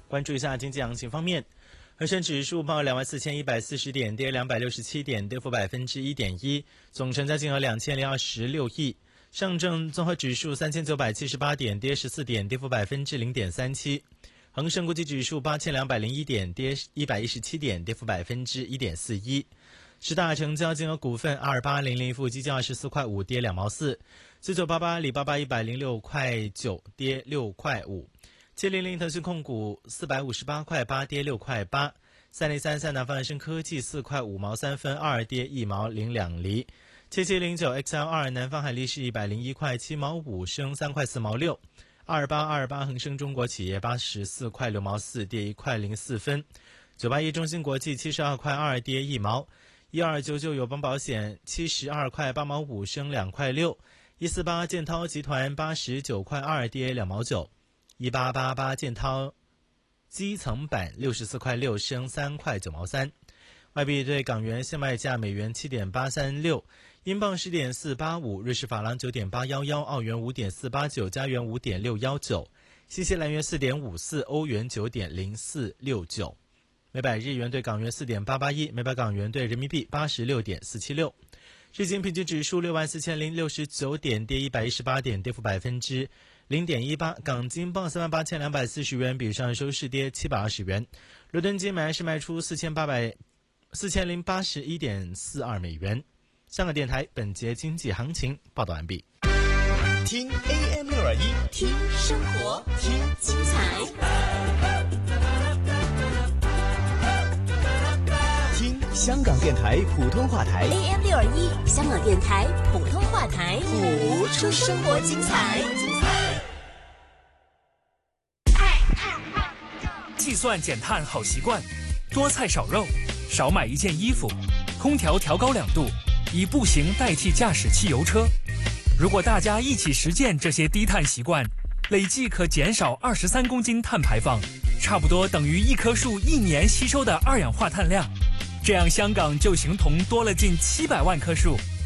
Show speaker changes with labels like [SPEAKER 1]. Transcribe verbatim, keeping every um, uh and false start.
[SPEAKER 1] 关注一下经济行情方面，恒生指数报两万四千一百四十点，跌两百六十七点，跌幅百分之一点一，总成交金额两千零二十六亿。上证综合指数三千九百七十八点，跌十四点，跌幅百分之零点三七。恒生国际指数八千两百零一点，跌一百一十七点，跌幅百分之一点四一。十大成交金额股份二八零零富基金二十四块五，跌两毛四。九九八八里巴巴一百零六块九，跌六块五。七零零腾讯控股四百五十八块八，跌六块八。三零三三南方恒生科技四块五毛三分二，跌一毛零两厘。七七零九 X L 二南方海力士一百零一块七毛五，升三块四毛六。二八二八恒生中国企业八十四块六毛四，跌一块零四分。九八一中芯国际七十二块二，跌一毛。一二九九友邦保险七十二块八毛五，升两块六。一四八建滔集团八十九块二，跌两毛九。一八八八建滔基层板六十四块六，升三块九毛三。外币对港元现卖价美元七点八三六，英镑十点四八五，瑞士法郎九点八一一，澳元五点四八九，加元五点六一九，新西兰元四点五四，欧元九点零四六九。每百日元对港元四点八八一，每百港元对人民币八十六点四七六。日经平均指数六万四千零六十九点，跌一百一十八点，跌幅百分之零点一八。港金报三万八千两百四十元，比上收市跌七百二十元。伦敦金买是卖出四千八百四千零八十一点四二美元。香港电台本节经济行情报道完毕。
[SPEAKER 2] 听 A M 六二一，
[SPEAKER 3] 听生活，听精彩，
[SPEAKER 2] 听香港电台普通话台
[SPEAKER 3] A M 六二一，香港电台普通话台，
[SPEAKER 2] 谱
[SPEAKER 3] 出生活精彩。
[SPEAKER 4] 计算减碳好习惯，多菜少肉，少买一件衣服，空调调高两度，以步行代替驾驶汽油车。如果大家一起实践这些低碳习惯，累计可减少二十三公斤碳排放，差不多等于一棵树一年吸收的二氧化碳量。这样香港就形同多了近七百万棵树。